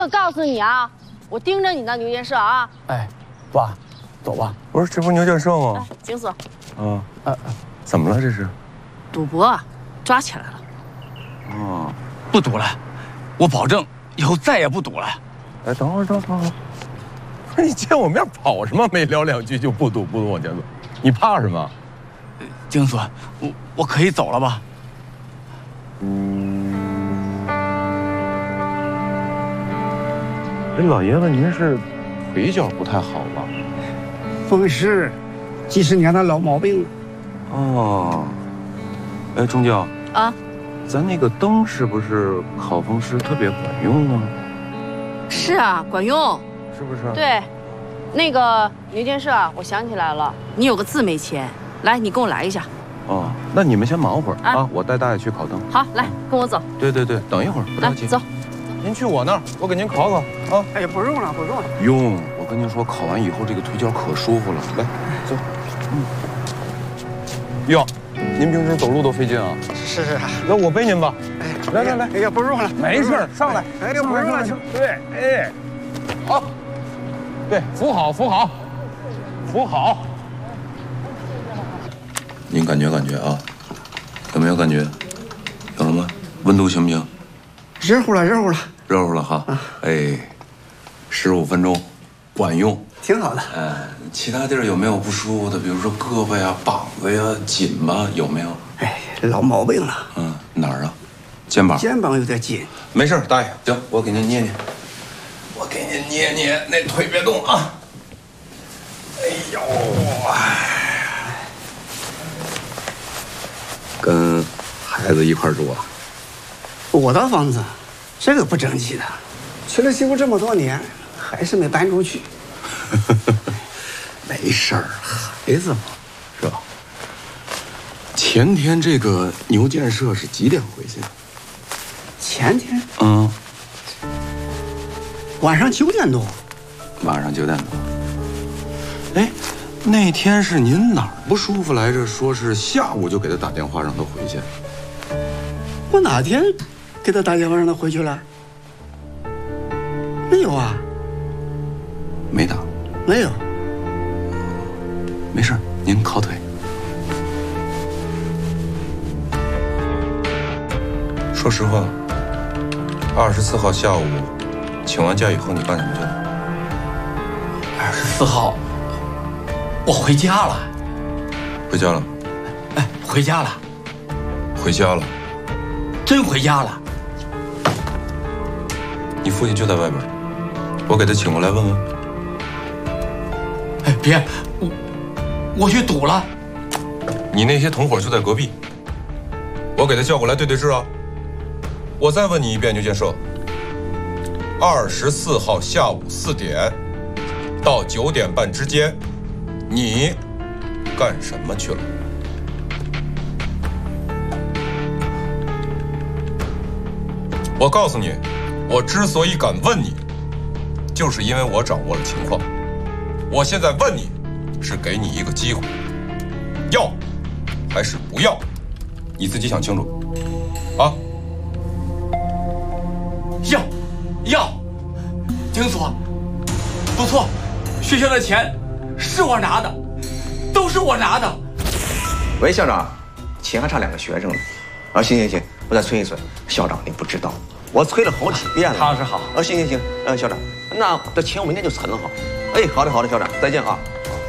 我告诉你啊，我盯着你呢，牛建设啊！ 哎，爸，走吧。 不是，这不是牛建设吗？ 景所， 怎么了？这是？ 赌博抓起来了。 哦， 不赌了，我保证以后再也不赌了。 哎，等会儿。不是你见我面跑什么？没聊两句就不赌往前走，你怕什么？ 景所，我可以走了吧？ 这老爷子您是腿脚不太好吧？ 风湿，几十年的老毛病了。 哦，哎，钟教啊， 咱那个灯是不是烤风湿特别管用呢？ 是啊，管用。 是不是？ 对，那个牛建设，我想起来了，你有个字没签，来，你跟我来一下。 哦，那你们先忙会儿啊， 我带大爷去烤灯。 好，来，跟我走。 对，等一会儿，不着急。 走。 您去我那儿，我给您烤啊。 哎呀，不用了。 用，我跟您说，烤完以后这个腿脚可舒服了。来，走。哟，您平时走路都费劲啊？ 是啊。 那我背您吧。来。 哎呀，不用了， 没事，上来。 哎呀，不用了， 对，哎，好，对，扶好。您感觉啊？有没有感觉？有了吗？温度行不行？ 热乎了。 热乎了哈。哎，15分钟，管用。 挺好的。 其他地儿有没有不舒服的？比如说胳膊呀、膀子呀、紧吧，有没有？ 哎，老毛病了。 哪儿啊？肩膀。 肩膀有点紧。 没事，大爷，行，我给您捏捏。我给您捏捏，那腿别动啊。哎呦，跟孩子一块住啊？ 我的房子，这个不争气的，娶了媳妇这么多年，还是没搬出去。 没事儿，孩子嘛，是吧？前天这个牛建设是几点回去的？ 前天？晚上9点多。 晚上9点多。哎，那天是您哪儿不舒服来着？说是下午就给他打电话让他回去。 我哪天给他打电话让他回去了？没有啊。 没打。 没有。 没事，您靠腿。说实话，24号下午请完假以后，你干什么去了 24号，我回家了。 回家了？ 哎，回家了。 回家了？ 真回家了。 你父亲就在外边，我给他请过来问问。 哎，别，我去赌了。 你那些同伙就在隔壁，我给他叫过来对质啊。我再问你一遍，牛建设，24号下午4点到9点半之间，你干什么去了？我告诉你，我之所以敢问你，就是因为我掌握了情况。我现在问你，是给你一个机会，要还是不要？你自己想清楚，啊？ 要，景所，不错，学校的钱是我拿的，都是我拿的。 喂，校长，钱还差2个学生呢。行，我再催一催。校长，你不知道，我催了好几遍了。 唐老师好。 行，校长，那这钱我明天就存了哈。哎，好的，校长，再见啊。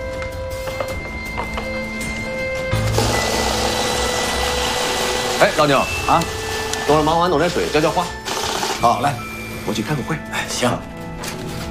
哎，老牛啊，等会儿忙完弄点水，浇花。好，来，我去开个会。 哎，行。